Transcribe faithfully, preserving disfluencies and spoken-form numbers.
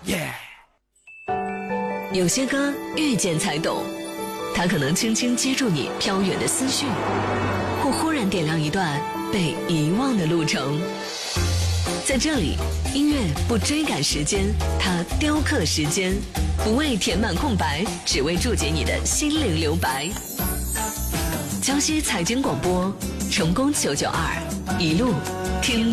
耶、 yeah ！有些歌遇见才懂，它可能轻轻接住你飘远的思绪，或忽然点亮一段被遗忘的路程。在这里，音乐不追赶时间，它雕刻时间，不为填满空白，只为注解你的心灵留白。江西财经广播，成功九九二，一路听。